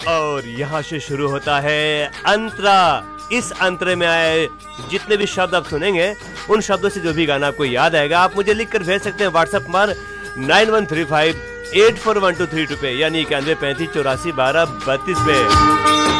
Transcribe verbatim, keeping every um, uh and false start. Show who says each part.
Speaker 1: और यहाँ से शुरू होता है अंतरा। इस अंतरे में आए जितने भी शब्द आप सुनेंगे, उन शब्दों से जो भी गाना आपको याद आएगा, आप मुझे लिख कर भेज सकते हैं व्हाट्सएप पर nine one three five eight four one two three to पे, यानी इक्यानवे पैंतीस चौरासी बारह बत्तीस पे।